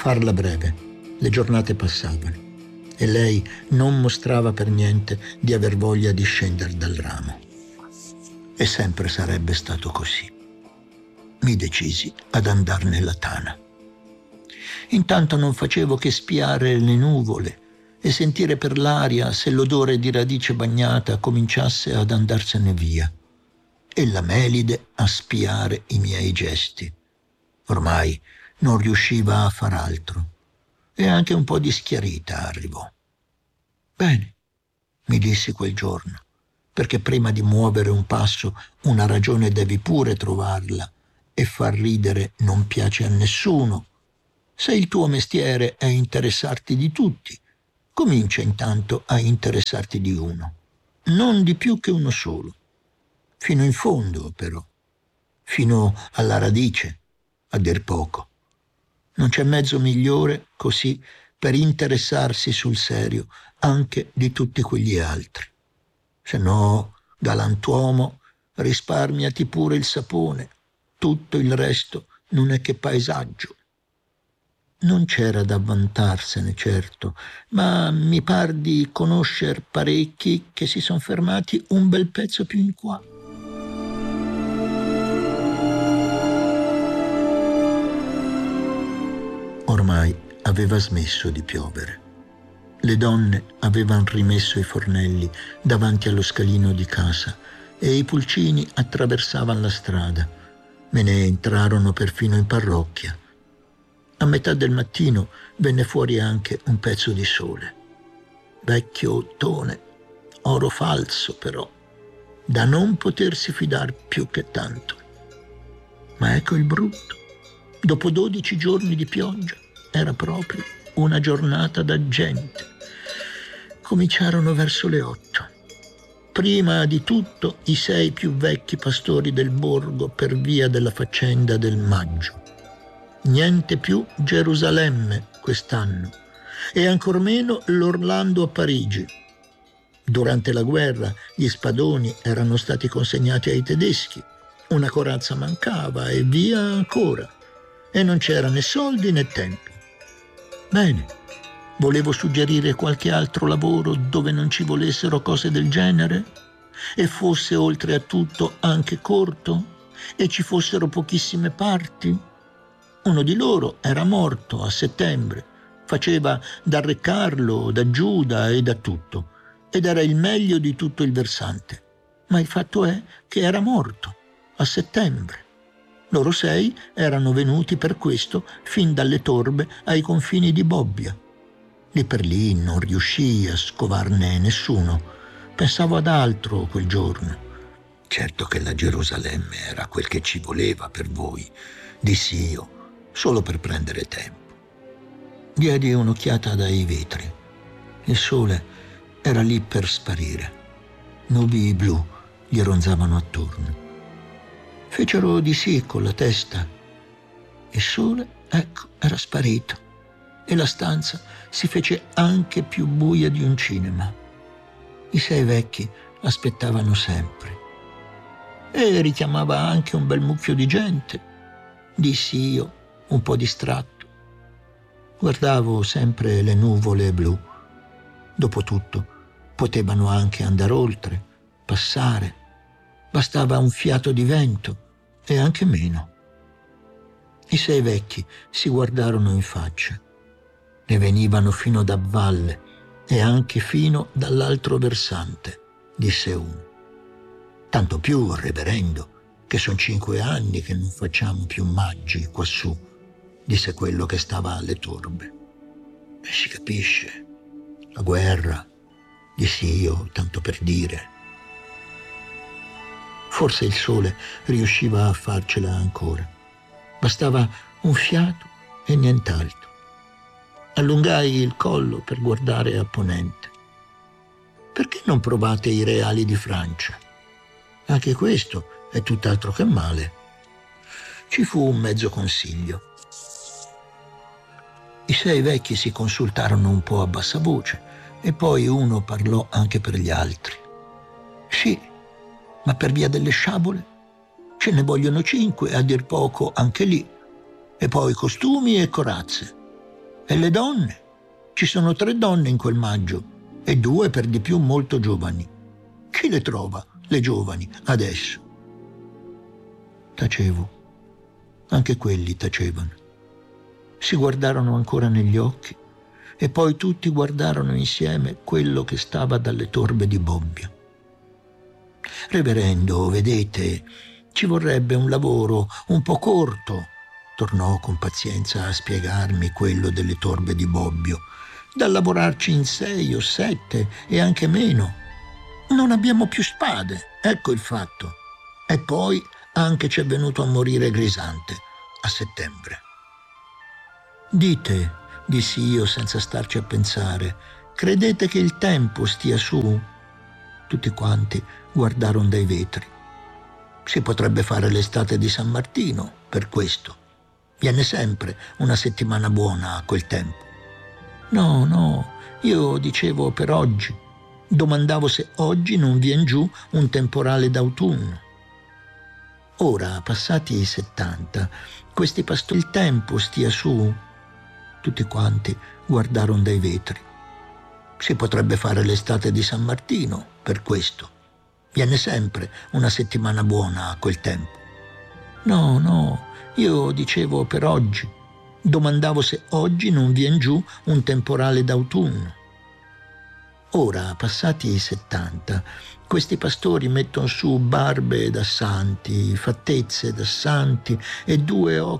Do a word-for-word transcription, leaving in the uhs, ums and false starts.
Farla breve, le giornate passavano e lei non mostrava per niente di aver voglia di scendere dal ramo. E sempre sarebbe stato così. Mi decisi ad andar nella tana. Intanto non facevo che spiare le nuvole e sentire per l'aria se l'odore di radice bagnata cominciasse ad andarsene via, e la melide a spiare i miei gesti. Ormai non riusciva a far altro e anche un po' di schiarita arrivò. Bene, mi dissi quel giorno, perché prima di muovere un passo una ragione devi pure trovarla, e far ridere non piace a nessuno. Se il tuo mestiere è interessarti di tutti, comincia intanto a interessarti di uno, non di più che uno solo, fino in fondo però, fino alla radice, a dir poco. Non c'è mezzo migliore così per interessarsi sul serio anche di tutti quegli altri. Se no, galantuomo, risparmiati pure il sapone, tutto il resto non è che paesaggio. Non c'era da vantarsene, certo, ma mi par di conoscer parecchi che si son fermati un bel pezzo più in qua. Ormai aveva smesso di piovere. Le donne avevano rimesso i fornelli davanti allo scalino di casa e i pulcini attraversavano la strada. Me ne entrarono perfino in parrocchia. A metà del mattino venne fuori anche un pezzo di sole. Vecchio ottone, oro falso però, da non potersi fidar più che tanto. Ma ecco il brutto. Dopo dodici giorni di pioggia era proprio una giornata da gente. Cominciarono verso le otto. Prima di tutto i sei più vecchi pastori del borgo per via della faccenda del maggio. Niente più Gerusalemme quest'anno e ancor meno l'Orlando a Parigi. Durante la guerra gli spadoni erano stati consegnati ai tedeschi, una corazza mancava e via ancora, e non c'era né soldi né tempo. Bene. Volevo suggerire qualche altro lavoro dove non ci volessero cose del genere e fosse oltre a tutto anche corto e ci fossero pochissime parti. Uno di loro era morto a settembre, faceva da Re Carlo, da Giuda e da tutto, ed era il meglio di tutto il versante. Ma il fatto è che era morto a settembre. Loro sei erano venuti per questo fin dalle torbe ai confini di Bobbia. Lì per lì non riuscii a scovarne nessuno. Pensavo ad altro quel giorno. Certo che la Gerusalemme era quel che ci voleva per voi, dissi io, solo per prendere tempo. Diedi un'occhiata dai vetri. Il sole era lì per sparire. Nubi blu gli ronzavano attorno. Fecero di sì con la testa. Il sole, ecco, era sparito. E la stanza si fece anche più buia di un cinema. I sei vecchi aspettavano sempre. E richiamava anche un bel mucchio di gente, dissi io, un po' distratto. Guardavo sempre le nuvole blu. Dopotutto, potevano anche andare oltre, passare. Bastava un fiato di vento e anche meno. I sei vecchi si guardarono in faccia. Ne venivano fino da valle e anche fino dall'altro versante, disse uno. Tanto più, reverendo, che son cinque anni che non facciamo più maggi quassù, disse quello che stava alle torbe. E si capisce, la guerra, dissi io, tanto per dire. Forse il sole riusciva a farcela ancora. Bastava un fiato e nient'altro. Allungai il collo per guardare a ponente. Perché non provate i reali di Francia? Anche questo è tutt'altro che male. Ci fu un mezzo consiglio. I sei vecchi si consultarono un po' a bassa voce e poi uno parlò anche per gli altri. Sì, ma per via delle sciabole ce ne vogliono cinque, a dir poco anche lì, e poi costumi e corazze. E le donne? Ci sono tre donne in quel maggio e due per di più molto giovani. Chi le trova, le giovani, adesso? Tacevo. Anche quelli tacevano. Si guardarono ancora negli occhi e poi tutti guardarono insieme quello che stava dalle torbe di Bobbio. Reverendo, vedete, ci vorrebbe un lavoro un po' corto, tornò con pazienza a spiegarmi quello delle torbe di Bobbio, da lavorarci in sei o sette e anche meno. Non abbiamo più spade, ecco il fatto. E poi anche ci è venuto a morire Grisante a settembre. Dite, dissi io senza starci a pensare, credete che il tempo stia su? Tutti quanti guardarono dai vetri. Si potrebbe fare l'estate di San Martino, per questo. Viene sempre una settimana buona a quel tempo. No, no, io dicevo per oggi. Domandavo se oggi non vien giù un temporale d'autunno. Ora, passati i settanta, questi pastori, il tempo stia su? Tutti quanti guardarono dai vetri. Si potrebbe fare l'estate di San Martino, per questo. Viene sempre una settimana buona a quel tempo. No, no, io dicevo per oggi. Domandavo se oggi non vien giù un temporale d'autunno. Ora, passati i settanta, questi pastori mettono su barbe da santi, fattezze da santi e due occhi